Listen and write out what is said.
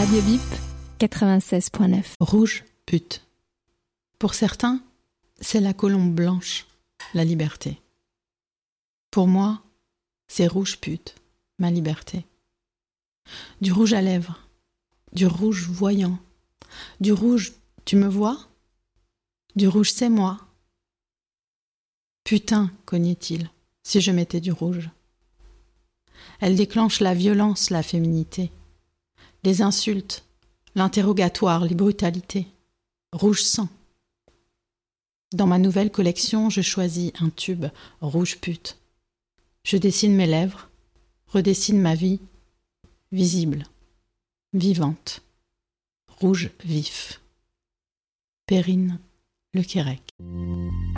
Radio Bip 96.9. Rouge pute. Pour certains, c'est la colombe blanche, la liberté. Pour moi, c'est rouge pute, ma liberté. Du rouge à lèvres, du rouge voyant, du rouge tu me vois, du rouge c'est moi. Putain, cognait-il, si je mettais du rouge. Elle déclenche la violence, la féminité, les insultes, l'interrogatoire, les brutalités. Rouge sang. Dans ma nouvelle collection, je choisis un tube rouge pute. Je dessine mes lèvres, redessine ma vie, visible, vivante, rouge vif. Perrine Le Quérec.